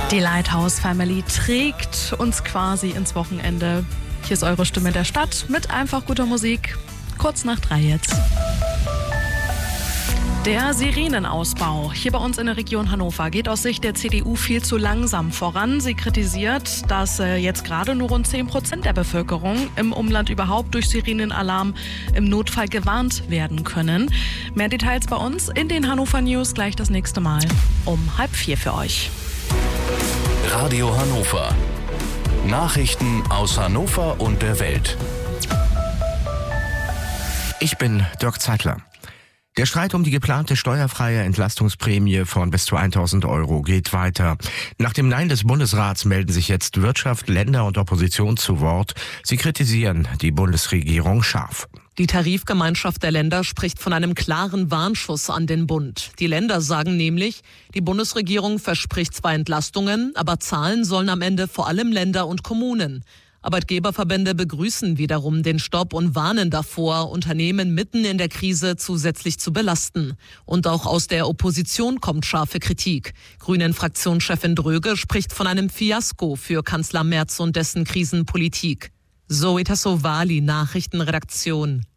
Die Lighthouse Family trägt uns quasi ins Wochenende. Hier ist eure Stimme der Stadt mit einfach guter Musik. Kurz nach 3 jetzt. Der Sirenenausbau hier bei uns in der Region Hannover geht aus Sicht der CDU viel zu langsam voran. Sie kritisiert, dass jetzt gerade nur rund 10% der Bevölkerung im Umland überhaupt durch Sirenenalarm im Notfall gewarnt werden können. Mehr Details bei uns in den Hannover News gleich das nächste Mal um 3:30 für euch. Radio Hannover. Nachrichten aus Hannover und der Welt. Ich bin Dirk Zeitler. Der Streit um die geplante steuerfreie Entlastungsprämie von bis zu 1.000 € geht weiter. Nach dem Nein des Bundesrats melden sich jetzt Wirtschaft, Länder und Opposition zu Wort. Sie kritisieren die Bundesregierung scharf. Die Tarifgemeinschaft der Länder spricht von einem klaren Warnschuss an den Bund. Die Länder sagen nämlich, die Bundesregierung verspricht zwar Entlastungen, aber zahlen sollen am Ende vor allem Länder und Kommunen. Arbeitgeberverbände begrüßen wiederum den Stopp und warnen davor, Unternehmen mitten in der Krise zusätzlich zu belasten. Und auch aus der Opposition kommt scharfe Kritik. Grünen-Fraktionschefin Dröge spricht von einem Fiasko für Kanzler Merz und dessen Krisenpolitik. Zoe Tassovali, Nachrichtenredaktion.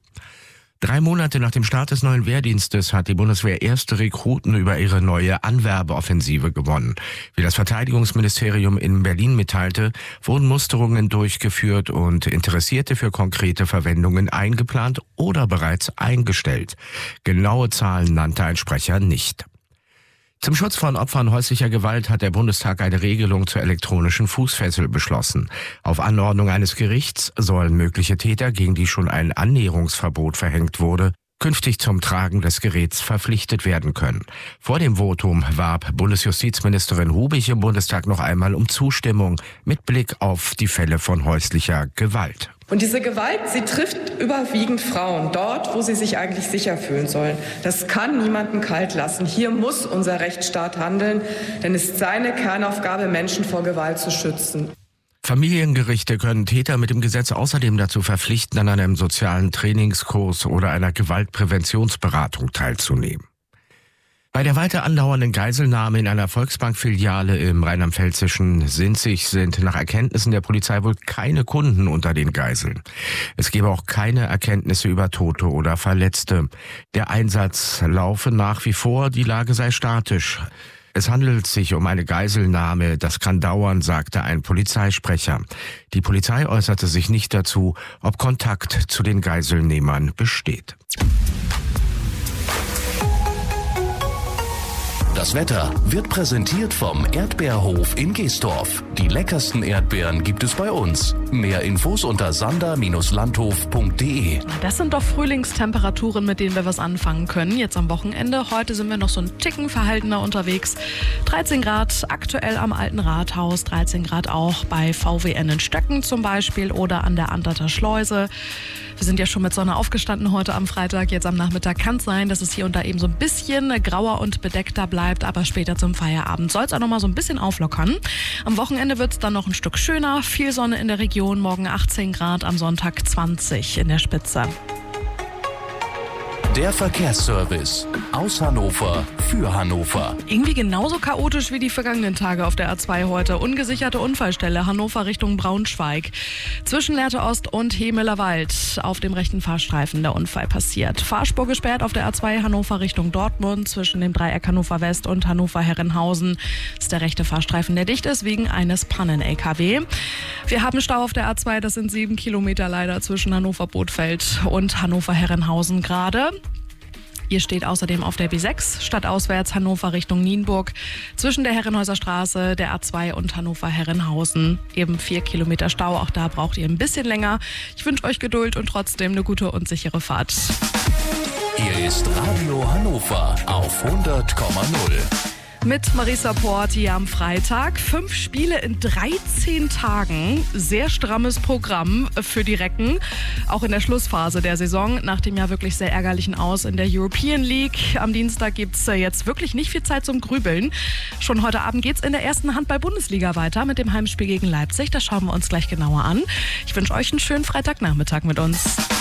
3 Monate nach dem Start des neuen Wehrdienstes hat die Bundeswehr erste Rekruten über ihre neue Anwerbeoffensive gewonnen. Wie das Verteidigungsministerium in Berlin mitteilte, wurden Musterungen durchgeführt und Interessierte für konkrete Verwendungen eingeplant oder bereits eingestellt. Genaue Zahlen nannte ein Sprecher nicht. Zum Schutz von Opfern häuslicher Gewalt hat der Bundestag eine Regelung zur elektronischen Fußfessel beschlossen. Auf Anordnung eines Gerichts sollen mögliche Täter, gegen die schon ein Annäherungsverbot verhängt wurde, künftig zum Tragen des Geräts verpflichtet werden können. Vor dem Votum warb Bundesjustizministerin Hubich im Bundestag noch einmal um Zustimmung mit Blick auf die Fälle von häuslicher Gewalt. Und diese Gewalt, sie trifft überwiegend Frauen, dort, wo sie sich eigentlich sicher fühlen sollen. Das kann niemanden kalt lassen. Hier muss unser Rechtsstaat handeln, denn es ist seine Kernaufgabe, Menschen vor Gewalt zu schützen. Familiengerichte können Täter mit dem Gesetz außerdem dazu verpflichten, an einem sozialen Trainingskurs oder einer Gewaltpräventionsberatung teilzunehmen. Bei der weiter andauernden Geiselnahme in einer Volksbank-Filiale im rheinland-pfälzischen Sinzig sind nach Erkenntnissen der Polizei wohl keine Kunden unter den Geiseln. Es gebe auch keine Erkenntnisse über Tote oder Verletzte. Der Einsatz laufe nach wie vor, die Lage sei statisch. Es handelt sich um eine Geiselnahme, das kann dauern, sagte ein Polizeisprecher. Die Polizei äußerte sich nicht dazu, ob Kontakt zu den Geiselnehmern besteht. Das Wetter wird präsentiert vom Erdbeerhof in Geesdorf. Die leckersten Erdbeeren gibt es bei uns. Mehr Infos unter sander-landhof.de. Das sind doch Frühlingstemperaturen, mit denen wir was anfangen können. Jetzt am Wochenende. Heute sind wir noch so einen Ticken verhaltener unterwegs. 13 Grad aktuell am Alten Rathaus, 13 Grad auch bei VWN in Stöcken zum Beispiel oder an der Anderter Schleuse. Wir sind ja schon mit Sonne aufgestanden heute am Freitag. Jetzt am Nachmittag kann es sein, dass es hier und da eben so ein bisschen grauer und bedeckter bleibt. Aber später zum Feierabend soll es auch noch mal so ein bisschen auflockern. Am Wochenende wird es dann noch ein Stück schöner. Viel Sonne in der Region. Morgen 18 Grad, am Sonntag 20 in der Spitze. Der Verkehrsservice aus Hannover für Hannover. Irgendwie genauso chaotisch wie die vergangenen Tage auf der A2 heute. Ungesicherte Unfallstelle Hannover Richtung Braunschweig. Zwischen Lehrte Ost und Hemeler Wald auf dem rechten Fahrstreifen der Unfall passiert. Fahrspur gesperrt auf der A2 Hannover Richtung Dortmund. Zwischen dem Dreieck Hannover West und Hannover Herrenhausen ist der rechte Fahrstreifen, der dicht ist, wegen eines Pannen-LKW. Wir haben Stau auf der A2, das sind 7 Kilometer leider zwischen Hannover Bothfeld und Hannover Herrenhausen gerade. Ihr steht außerdem auf der B6, stadtauswärts Hannover Richtung Nienburg. Zwischen der Herrenhäuser Straße, der A2 und Hannover Herrenhausen eben 4 Kilometer Stau. Auch da braucht ihr ein bisschen länger. Ich wünsche euch Geduld und trotzdem eine gute und sichere Fahrt. Hier ist Radio Hannover auf 100,0. Mit Marisa Porti am Freitag. 5 Spiele in 13 Tagen. Sehr strammes Programm für die Recken. Auch in der Schlussphase der Saison. Nach dem ja wirklich sehr ärgerlichen Aus in der European League. Am Dienstag gibt's jetzt wirklich nicht viel Zeit zum Grübeln. Schon heute Abend geht's in der ersten Handball-Bundesliga weiter mit dem Heimspiel gegen Leipzig. Das schauen wir uns gleich genauer an. Ich wünsche euch einen schönen Freitagnachmittag mit uns.